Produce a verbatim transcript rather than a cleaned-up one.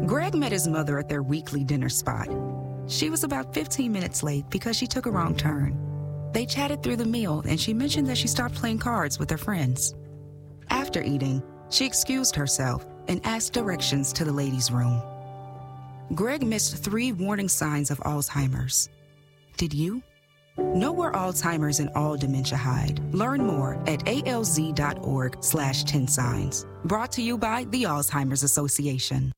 Greg met his mother at their weekly dinner spot. She was about fifteen minutes late because she took a wrong turn. They chatted through the meal, and she mentioned that she stopped playing cards with her friends. After eating, she excused herself and asked directions to the ladies' room. Greg missed three warning signs of Alzheimer's. Did you? Know where Alzheimer's and all dementia hide. Learn more at alz.org slash 10 signs. Brought to you by the Alzheimer's Association.